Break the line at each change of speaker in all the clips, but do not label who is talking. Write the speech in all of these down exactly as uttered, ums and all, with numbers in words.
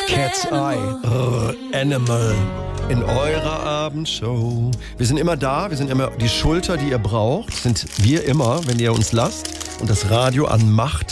Cat's Eye, Rrr, Animal, in eurer Abendshow. Wir sind immer da, wir sind immer die Schulter, die ihr braucht. Sind wir immer, wenn ihr uns lasst und das Radio anmacht.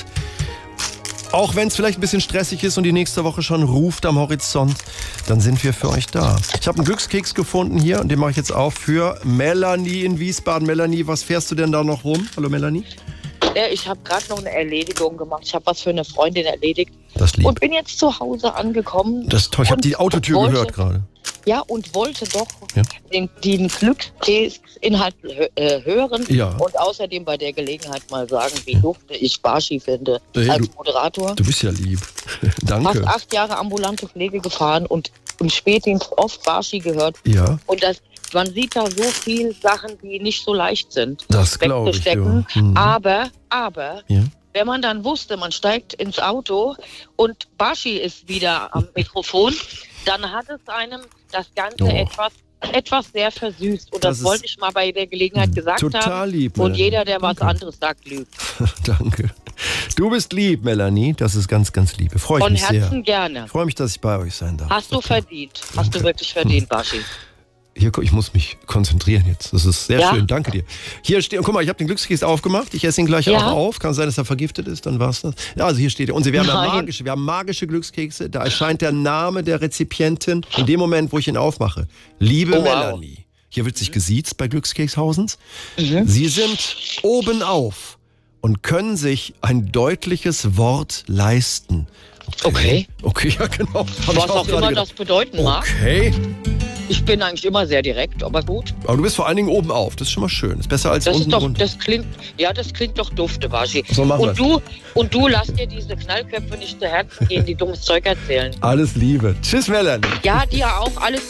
Auch wenn es vielleicht ein bisschen stressig ist und die nächste Woche schon ruft am Horizont, dann sind wir für euch da. Ich habe einen Glückskeks gefunden hier und den mache ich jetzt auf für Melanie in Wiesbaden. Melanie, was fährst du denn da noch rum? Hallo Melanie.
Ja, ich habe gerade noch eine Erledigung gemacht. Ich habe was für eine Freundin erledigt.
Das lieb.
Und bin jetzt zu Hause angekommen.
Das ist toll. Ich habe die Autotür
wollte,
gehört gerade.
Ja, und wollte doch
ja.
den, den Glückskeksinhalt äh, hören.
Ja.
Und außerdem bei der Gelegenheit mal sagen, wie dufte ich Barschi finde
hey,
als
du,
Moderator.
Du bist ja lieb. Danke.
Fast acht Jahre ambulante Pflege gefahren und im Spätdienst oft Barschi gehört.
Ja.
Und das, man sieht da so viele Sachen, die nicht so leicht sind.
Das glaube ich. Ja.
Mhm. Aber, aber...
Ja.
Wenn man dann wusste, man steigt ins Auto und Barschi ist wieder am Mikrofon, dann hat es einem das Ganze oh. etwas, etwas sehr versüßt. Und das, das wollte ich mal bei der Gelegenheit gesagt
total haben. Total lieb.
Und jeder, der
Danke.
was anderes sagt, lügt.
Danke. Du bist lieb, Melanie. Das ist ganz, ganz lieb. Freue ich
Von
mich sehr.
Von Herzen gerne.
Ich freue mich, dass ich bei euch sein darf.
Hast du verdient. Hast du wirklich verdient, Barschi.
Hier, ich muss mich konzentrieren jetzt. Das ist sehr
ja?
schön. Danke dir. Hier steht, guck mal, ich habe den Glückskeks aufgemacht. Ich esse ihn gleich
ja?
auch auf. Kann sein, dass er vergiftet ist, dann war's das. Ja, also hier steht er. Und wir haben, ja magische, wir haben magische Glückskekse. Da erscheint der Name der Rezipientin in dem Moment, wo ich ihn aufmache. Liebe oh, Melanie. Wow. Hier wird sich gesiezt bei Glückskekshausens. Mhm. Sie sind oben auf und können sich ein deutliches Wort leisten.
Okay.
Okay, okay, ja genau. Hab
Was auch, auch immer das bedeuten mag.
Okay.
Ich bin eigentlich immer sehr direkt, aber gut.
Aber du bist vor allen Dingen oben auf, das ist schon mal schön. Das ist besser als
das
unten
ist doch,
runter.
Das klingt, ja, das klingt doch dufte, Barschi.
So machen
und du Und du lass dir diese Knallköpfe nicht zu Herzen gehen, die dummes Zeug erzählen.
Alles Liebe. Tschüss, Melanie.
Ja, dir auch. Alles